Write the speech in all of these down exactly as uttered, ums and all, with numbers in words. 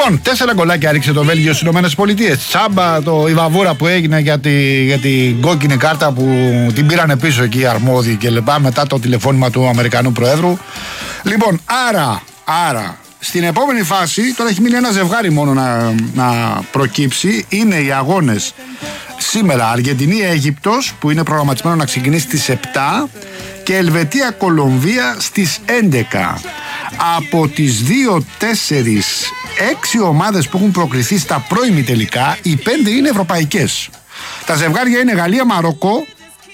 Λοιπόν, τέσσερα γκολάκια ρίξε το Βέλγιο στις ΗΠΑ. Τσάμπα το η βαβούρα που έγινε για, τη, για την κόκκινη κάρτα που την πήρανε πίσω εκεί οι αρμόδιοι και λοιπά μετά το τηλεφώνημα του Αμερικανού Προέδρου. Λοιπόν, άρα, άρα στην επόμενη φάση, τώρα έχει μείνει ένα ζευγάρι μόνο να, να προκύψει. Είναι οι αγώνες σήμερα Αργεντινή-Αίγυπτος που είναι προγραμματισμένο να ξεκινήσει στις επτά και Ελβετία-Κολομβία στις έντεκα. Από τις δύο, τέσσερις, έξι ομάδες που έχουν προκριθεί στα πρώιμη τελικά, οι πέντε είναι ευρωπαϊκές. Τα ζευγάρια είναι Γαλλία-Μαρόκο,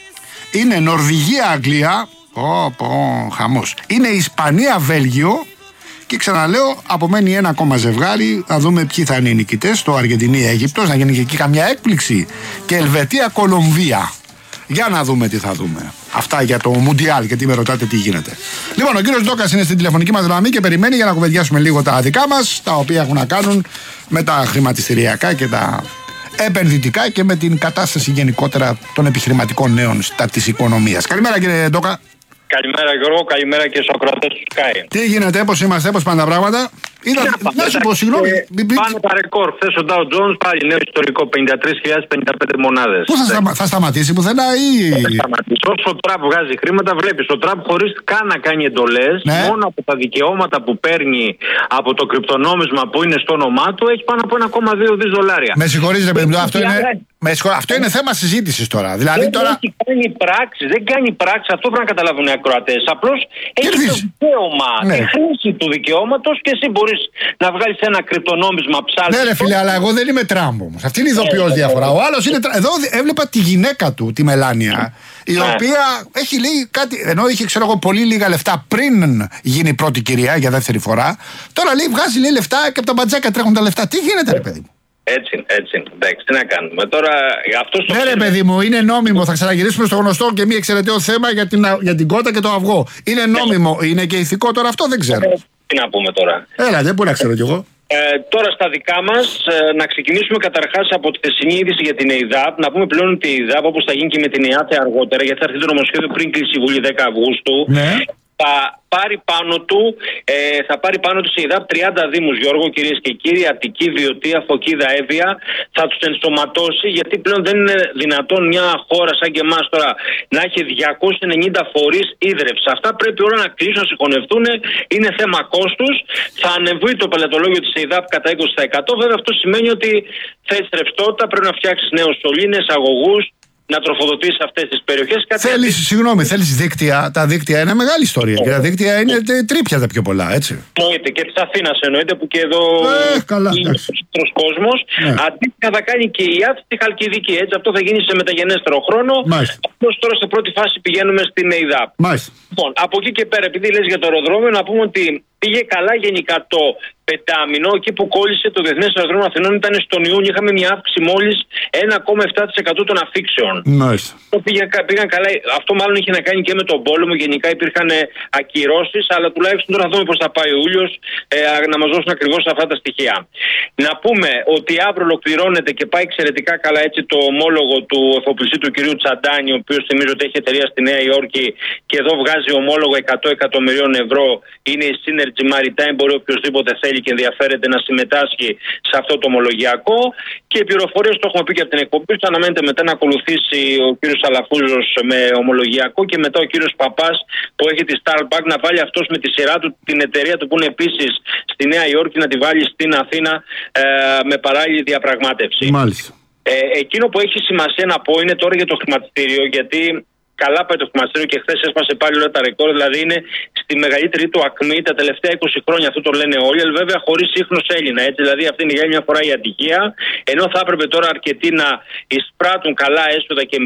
είναι Νορβηγία-Αγγλία, πω, πω, χαμός. Είναι Ισπανία-Βέλγιο και ξαναλέω, απομένει ένα ακόμα ζευγάρι, να δούμε ποιοι θα είναι οι νικητές, το Αργεντινή-Αίγυπτος, να γίνει και εκεί καμιά έκπληξη, και Ελβετία-Κολομβία. Για να δούμε τι θα δούμε. Αυτά για το Μουντιάλ, γιατί με ρωτάτε τι γίνεται. Λοιπόν, ο κύριος Ντόκας είναι στην τηλεφωνική μας γραμμή και περιμένει για να κουβεντιάσουμε λίγο τα δικά μας, τα οποία έχουν να κάνουν με τα χρηματιστηριακά και τα επενδυτικά και με την κατάσταση γενικότερα των επιχειρηματικών νέων της οικονομίας. Καλημέρα, κύριε Ντόκα. Καλημέρα, Γιώργο, καλημέρα και στους ακροατές του Sky. Τι γίνεται, πώς είμαστε, πώς πάνε τα πράγματα? Είδα, να σου πω, συγγνώμη. Πάνε τα ρεκόρ. Χθες ο Dow Jones πάλι νέο ιστορικό, πενήντα τρεις χιλιάδες πενήντα πέντε μονάδες. Πού θα, σταμα, θα σταματήσει πουθενά ή. Θα σταματήσει. Όσο ο Τραμπ βγάζει χρήματα, βλέπεις. Ο Τραμπ χωρίς καν να κάνει εντολές, ναι, μόνο από τα δικαιώματα που παίρνει από το κρυπτονόμισμα που είναι στο όνομά του, έχει πάνω από ένα κόμμα δύο δισεκατομμύρια δολάρια. Με συγχωρείτε, παιδί μου, αυτό είναι. Με συγχωρείτε, αυτό είναι θέμα συζήτησης τώρα. Δηλαδή δεν τώρα. έχει κάνει πράξη, δεν κάνει πράξη. Αυτό πρέπει να καταλάβουν οι ακροατές. Απλώς έχει το δικαίωμα, ναι, τη χρήση του δικαιώματος και εσύ μπορείς να βγάλεις ένα κρυπτονόμισμα ψάρι. Ναι, ρε φίλε, αλλά εγώ δεν είμαι Τραμπ όμως. Αυτή είναι η ειδοποιώς διαφορά. Ο άλλος είναι. Εδώ έβλεπα τη γυναίκα του, τη Μελάνια, η ναι, οποία έχει λέει κάτι. Ενώ είχε, ξέρω εγώ, πολύ λίγα λεφτά πριν γίνει πρώτη κυρία για δεύτερη φορά. Τώρα λέει βγάζει λέει, λεφτά και από τα μπατζάκα τρέχουν τα λεφτά. Τι γίνεται, ρε παιδί μου? Έτσι, έτσι. Εντάξει, τι να κάνουμε. Τώρα, αυτό ναι, ρε παιδί μου, είναι νόμιμο. Θα ξαναγυρίσουμε στο γνωστό και μη εξαιρεταίο θέμα για την, για την κότα και το αυγό. Είναι νόμιμο, είναι και ηθικό τώρα αυτό, δεν ξέρω. Τι να πούμε τώρα. Έλα, δεν μπορεί να ξέρω κι εγώ. Ε, τώρα στα δικά μας, ε, να ξεκινήσουμε καταρχάς από τη θεσινή είδηση για την ΕΙΔΑΠ. Να πούμε πλέον ότι η ΕΙΔΑΠ, όπως θα γίνει και με την ΕΑΤΕ αργότερα, γιατί θα έρθει το νομοσχέδιο πριν κλείσει η Βουλή δέκα Αυγούστου. Ναι. Θα πάρει πάνω του, ε, θα πάρει πάνω του σε ΕΙΔΑΠ τριάντα δήμους, Γιώργο, κυρίες και κύριοι, Αττική, Βιωτία, Φωκίδα, Εύβοια. Θα τους ενσωματώσει, γιατί πλέον δεν είναι δυνατόν μια χώρα σαν και εμάς τώρα να έχει διακόσιους ενενήντα φορείς ίδρυυση. Αυτά πρέπει όλα να κλείσουν, να συγχωνευτούν. Είναι θέμα κόστους. Θα ανεβεί το πελατολόγιο της ΕΙΔΑΠ κατά είκοσι τοις εκατό. Βέβαια, αυτό σημαίνει ότι θες ρευστότητα, πρέπει να φτιάξεις νέους σωλήνες, αγωγούς, να τροφοδοτήσει αυτές τις περιοχές. Θέλεις, κάτι... συγγνώμη, θέλεις δίκτυα. Τα δίκτυα είναι μεγάλη ιστορία. Yeah. Και τα δίκτυα είναι yeah. τρίπια τα πιο πολλά, έτσι. Εννοείται. Και της Αθήνας εννοείται, που και εδώ ε, καλά, είναι ο κόσμος. Yeah. Αντίστοιχα θα κάνει και η ΙΑΤ στη Χαλκιδική. Έτσι, αυτό θα γίνει σε μεταγενέστερο χρόνο. Απλώς τώρα σε πρώτη φάση πηγαίνουμε στην ΕΙΔΑΠ. Λοιπόν, από εκεί και πέρα, επειδή λες για το αεροδρόμιο, να πούμε ότι πήγε καλά γενικά το πεντάμινο. Εκεί που κόλλησε το Διεθνές Αεροδρόμιο Αθηνών ήταν στον Ιούνιο. Είχαμε μια αύξηση μόλις ένα κόμμα επτά τοις εκατό των αφήξεων. Nice. Πήγαν, πήγαν καλά. Αυτό μάλλον είχε να κάνει και με τον πόλεμο. Γενικά υπήρχαν ακυρώσεις. Αλλά τουλάχιστον τώρα να δούμε πώς θα πάει ο Ιούλιος, ε, να μας δώσουν ακριβώς αυτά τα στοιχεία. Να πούμε ότι αύριο ολοκληρώνεται και πάει εξαιρετικά καλά έτσι το ομόλογο του εφοπλιστή του κυρίου Τσαντάνη, ο οποίος θυμίζω ότι έχει εταιρεία στη Νέα Υόρκη και εδώ βγάζει ομόλογο εκατό εκατομμυρίων ευρώ. Είναι η Synergy Maritime. Μπορεί οποιοδήποτε θέλει και ενδιαφέρεται να συμμετάσχει σε αυτό το ομολογιακό. Και οι πληροφορίες, το έχουμε πει και από την εκπομπή, θα αναμένεται μετά να ακολουθήσει ο κύριος Αλαφούζος με ομολογιακό και μετά ο κύριος Παπάς που έχει τη Starbucks να βάλει αυτός με τη σειρά του την εταιρεία του που είναι επίσης στη Νέα Υόρκη να τη βάλει στην Αθήνα ε, με παράλληλη διαπραγμάτευση. Μάλιστα. Ε, εκείνο που έχει σημασία να πω είναι τώρα για το χρηματιστήριο, γιατί καλά πάει το χρηματιστήριο και χθες έσπασε πάλι όλα τα ρεκόρ. Δηλαδή είναι στη μεγαλύτερη του ακμή τα τελευταία είκοσι χρόνια. Αυτό το λένε όλοι. Αλλά βέβαια χωρίς ίχνος Έλληνα. Έτσι. Δηλαδή αυτή είναι για μια φορά η ατυχία. Ενώ θα έπρεπε τώρα αρκετοί να εισπράττουν καλά έσοδα και